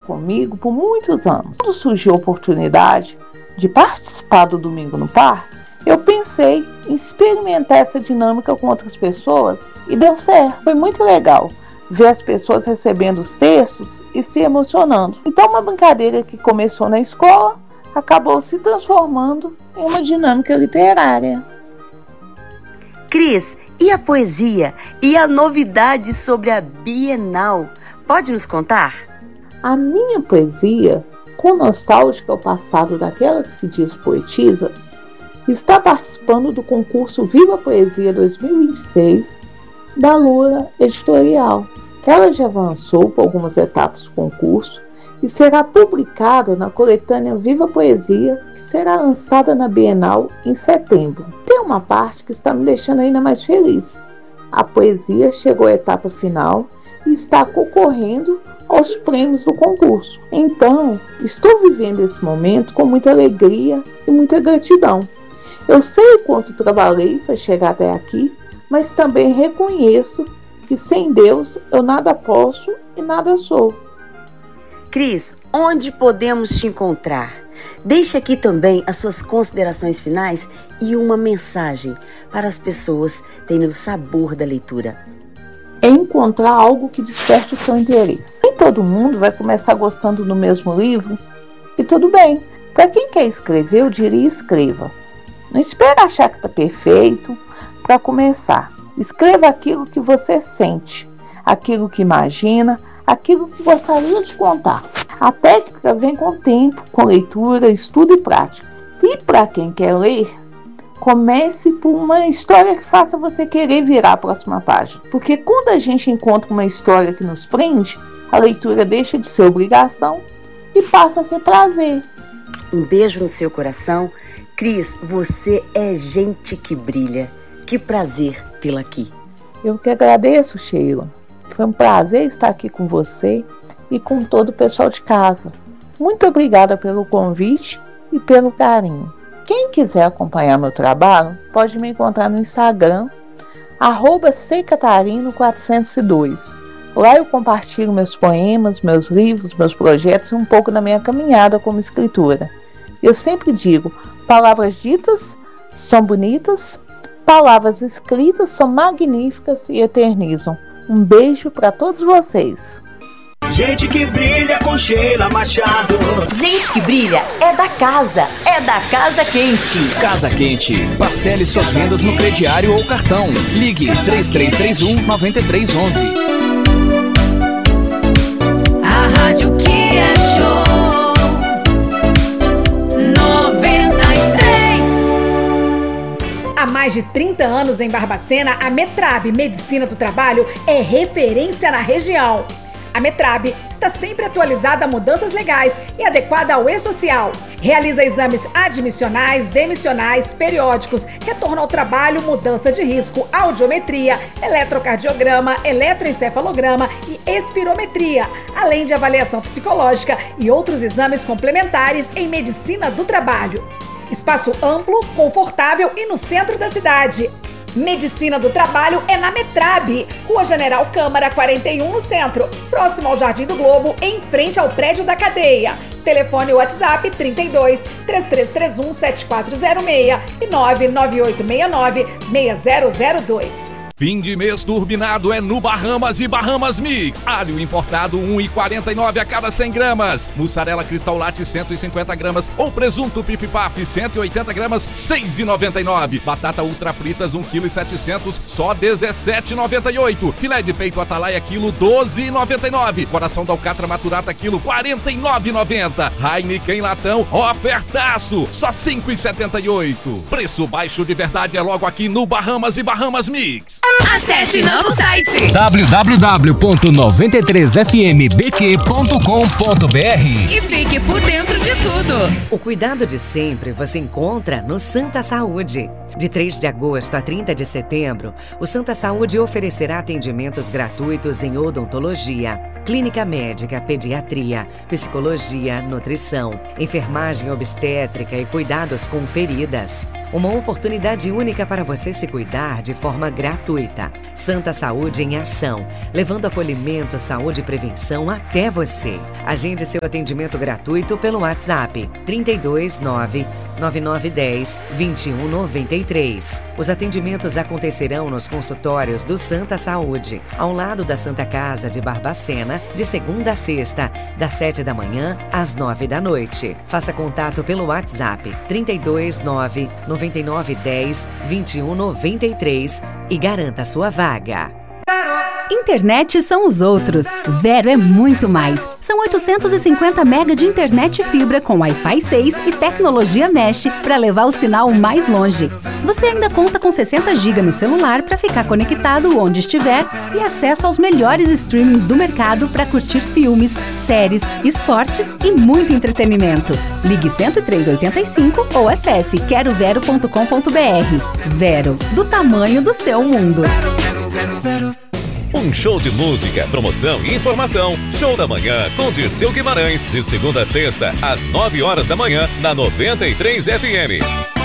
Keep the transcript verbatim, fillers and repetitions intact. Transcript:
comigo por muitos anos. Quando surgiu a oportunidade de participar do Domingo no Parque, eu pensei em experimentar essa dinâmica com outras pessoas e deu certo. Foi muito legal ver as pessoas recebendo os textos e se emocionando. Então, uma brincadeira que começou na escola acabou se transformando em uma dinâmica literária. Cris, e a poesia? E a novidade sobre a Bienal? Pode nos contar? A minha poesia, com nostálgica ao passado daquela que se diz poetisa, está participando do concurso Viva Poesia dois mil e vinte e seis da Lura Editorial. Ela já avançou por algumas etapas do concurso e será publicada na coletânea Viva Poesia, que será lançada na Bienal em setembro. Tem uma parte que está me deixando ainda mais feliz. A poesia chegou à etapa final e está concorrendo aos prêmios do concurso. Então, estou vivendo esse momento com muita alegria e muita gratidão. Eu sei o quanto trabalhei para chegar até aqui, mas também reconheço que sem Deus eu nada posso e nada sou. Cris, onde podemos te encontrar? Deixe aqui também as suas considerações finais e uma mensagem para as pessoas terem o sabor da leitura. É encontrar algo que desperte o seu interesse. Nem todo mundo vai começar gostando do mesmo livro e tudo bem. Para quem quer escrever, eu diria escreva. Não espere achar que está perfeito para começar. Escreva aquilo que você sente, aquilo que imagina, aquilo que gostaria de contar. A técnica vem com o tempo, com leitura, estudo e prática. E para quem quer ler, comece por uma história que faça você querer virar a próxima página. Porque quando a gente encontra uma história que nos prende, a leitura deixa de ser obrigação e passa a ser prazer. Um beijo no seu coração. Cris, você é gente que brilha. Que prazer tê-la aqui. Eu que agradeço, Sheila. Foi um prazer estar aqui com você e com todo o pessoal de casa. Muito obrigada pelo convite e pelo carinho. Quem quiser acompanhar meu trabalho, pode me encontrar no Instagram, arroba seicatarino quatrocentos e dois. Lá eu compartilho meus poemas, meus livros, meus projetos e um pouco da minha caminhada como escritora. Eu sempre digo, palavras ditas são bonitas, palavras escritas são magníficas e eternizam. Um beijo para todos vocês. Gente que brilha com Sheila Machado. Gente que brilha é da casa, é da Casa Quente. Casa Quente. Parcele suas vendas no crediário ou cartão. Ligue três três três um, nove três um um. A rádio que é show noventa e três. Há mais de trinta anos em Barbacena, a Metrab Medicina do Trabalho é referência na região. A Metrab está sempre atualizada a mudanças legais e adequada ao e-social. Realiza exames admissionais, demissionais, periódicos, retorno ao trabalho, mudança de risco, audiometria, eletrocardiograma, eletroencefalograma e espirometria, além de avaliação psicológica e outros exames complementares em medicina do trabalho. Espaço amplo, confortável e no centro da cidade. Medicina do Trabalho é na Metrab, Rua General Câmara quarenta e um, no centro, próximo ao Jardim do Globo, em frente ao prédio da cadeia. Telefone WhatsApp trinta e dois, três três três um, sete quatro zero seis e nove nove oito seis nove, seis zero zero dois. Fim de mês turbinado é no Bahamas e Bahamas Mix. Alho importado um real e quarenta e nove centavos a cada cem gramas. Mussarela Cristal Latte cento e cinquenta gramas ou presunto Pif Paf cento e oitenta gramas, seis reais e noventa e nove centavos. Batata ultra fritas um quilo e setecentos, só dezessete reais e noventa e oito centavos. Filé de peito Atalaia quilo doze reais e noventa e nove centavos. Coração da alcatra maturata quilo quarenta e nove reais e noventa centavos. Heineken latão ofertaço, só cinco reais e setenta e oito centavos. Preço baixo de verdade é logo aqui no Bahamas e Bahamas Mix. Acesse nosso site w w w ponto noventa e três f m b q ponto com ponto b r e fique por dentro de tudo. O cuidado de sempre você encontra no Santa Saúde. De três de agosto a trinta de setembro, o Santa Saúde oferecerá atendimentos gratuitos em odontologia, clínica médica, pediatria, psicologia, nutrição, enfermagem obstétrica e cuidados com feridas. Uma oportunidade única para você se cuidar de forma gratuita. Santa Saúde em ação, levando acolhimento, saúde e prevenção até você. Agende seu atendimento gratuito pelo WhatsApp trinta e dois, nove nove nove um zero, dois um nove três. Os atendimentos acontecerão nos consultórios do Santa Saúde, ao lado da Santa Casa de Barbacena, de segunda a sexta, das sete da manhã às nove da noite. Faça contato pelo WhatsApp trinta e dois, nove nove nove um zero, dois um nove três e garanta sua vaga. Internet são os outros. Vero é muito mais. São oitocentos e cinquenta mega de internet fibra com Wi-Fi seis e tecnologia Mesh para levar o sinal mais longe. Você ainda conta com sessenta gigas no celular para ficar conectado onde estiver e acesso aos melhores streamings do mercado para curtir filmes, séries, esportes e muito entretenimento. Ligue cento e três oitenta e cinco ou acesse quero vero ponto com ponto br. Vero, do tamanho do seu mundo. Um show de música, promoção e informação. Show da Manhã com Dirceu Guimarães, de segunda a sexta, às nove horas da manhã, na noventa e três F M.